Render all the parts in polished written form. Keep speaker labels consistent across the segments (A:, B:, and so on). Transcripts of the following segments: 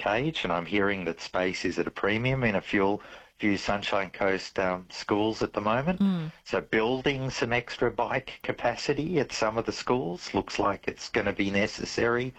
A: cage, and I'm hearing that space is at a premium in a few Sunshine Coast schools at the moment. So building some extra bike capacity at some of the schools looks like it's going to be necessary.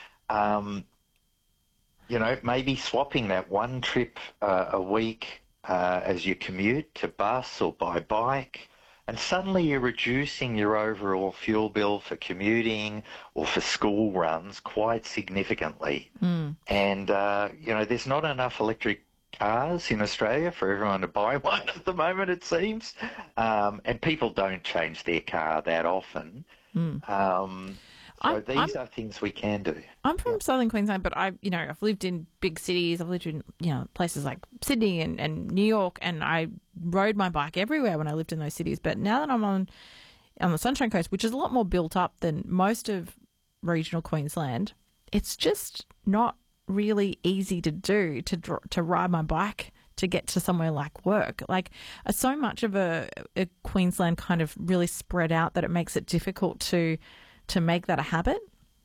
A: Maybe swapping that one trip a week as you commute to bus or by bike, and suddenly you're reducing your overall fuel bill for commuting or for school runs quite significantly. And, there's not enough electric cars in Australia for everyone to buy one at the moment, it seems. And people don't change their car that often. These are things we can do.
B: I'm from southern Queensland, but I've lived in big cities. I've lived in, places like Sydney and New York, and I rode my bike everywhere when I lived in those cities. But now that I'm on the Sunshine Coast, which is a lot more built up than most of regional Queensland, it's just not really easy to do to ride my bike to get to somewhere like work. Like, so much of a Queensland kind of really spread out that it makes it difficult to make that a habit?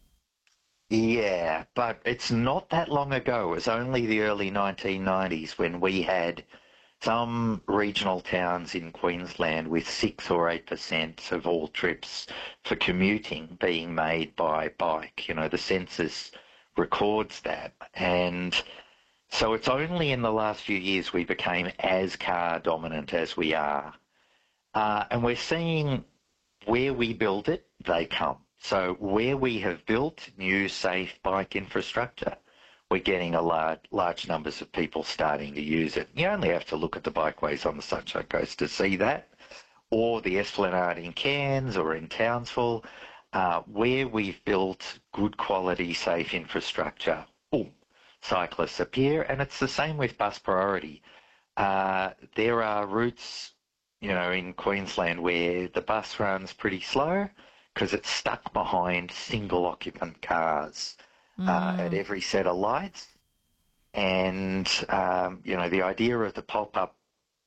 A: Yeah, but it's not that long ago. It was only the early 1990s when we had some regional towns in Queensland with 6 or 8% of all trips for commuting being made by bike. The census records that. And so it's only in the last few years we became as car dominant as we are. And we're seeing where we build it, they come. So where we have built new, safe bike infrastructure, we're getting large numbers of people starting to use it. You only have to look at the bikeways on the Sunshine Coast to see that, or the Esplanade in Cairns or in Townsville, where we've built good quality, safe infrastructure. Boom, cyclists appear, and it's the same with bus priority. There are routes, in Queensland where the bus runs pretty slow, because it's stuck behind single-occupant cars at every set of lights. And, the idea of the pop-up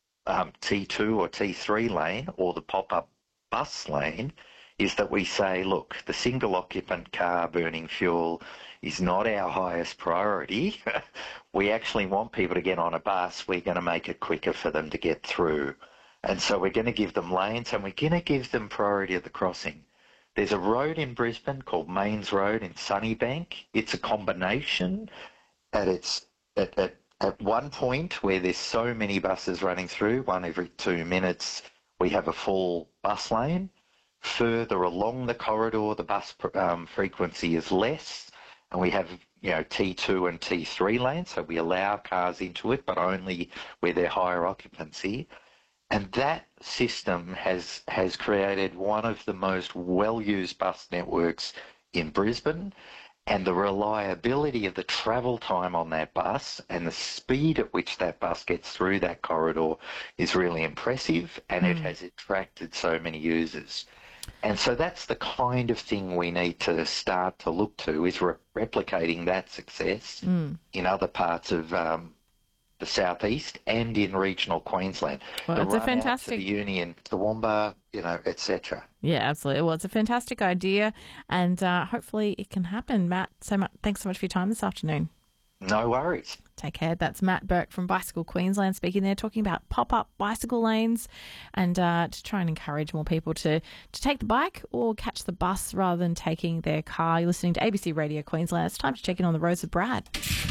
A: T2 or T3 lane or the pop-up bus lane is that we say, look, the single-occupant car burning fuel is not our highest priority. We actually want people to get on a bus. We're going to make it quicker for them to get through. And so we're going to give them lanes, and we're going to give them priority at the crossing. There's a road in Brisbane called Mains Road in Sunnybank. It's a combination at one point where there's so many buses running through, one every 2 minutes, we have a full bus lane. Further along the corridor, the bus frequency is less, and we have, T2 and T3 lanes, so we allow cars into it, but only where they're higher occupancy. And that system has created one of the most well-used bus networks in Brisbane, and the reliability of the travel time on that bus and the speed at which that bus gets through that corridor is really impressive, and it has attracted so many users. And so that's the kind of thing we need to start to look to, is replicating that success in other parts of the southeast and in regional Queensland.
B: Well, it's a fantastic...
A: to the Union, Toowoomba, etc.
B: Yeah, absolutely. Well, it's a fantastic idea, and hopefully it can happen. Matt, thanks so much for your time this afternoon.
A: No worries.
B: Take care. That's Matt Burke from Bicycle Queensland speaking there, talking about pop-up bicycle lanes and to try and encourage more people to take the bike or catch the bus rather than taking their car. You're listening to ABC Radio Queensland. It's time to check in on the roads with Brad.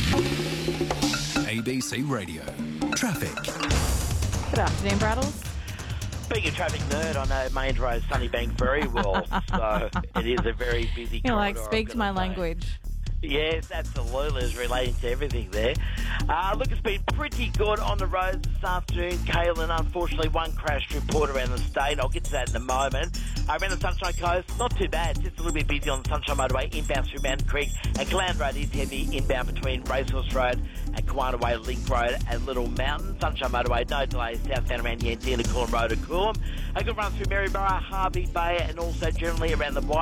C: ABC Radio. Traffic.
B: Good afternoon, Braddles.
D: Being a traffic nerd, I know Mains Road Sunnybank very well, so it is a very busy corridor.
B: Speak to my language.
D: Yes, absolutely. It's relating to everything there. Look, it's been pretty good on the roads this afternoon, Kaylin. Unfortunately, one crash reported around the state. I'll get to that in a moment. Around the Sunshine Coast, not too bad. Just a little bit busy on the Sunshine Motorway, inbound through Mountain Creek. And Clown Road is heavy inbound between Racehorse Road and Kawana Way Link Road and Little Mountain. Sunshine Motorway, no delays southbound around Yandina, Coolum Road at Coolum. A good run through Maryborough, Harvey Bay, and also generally around the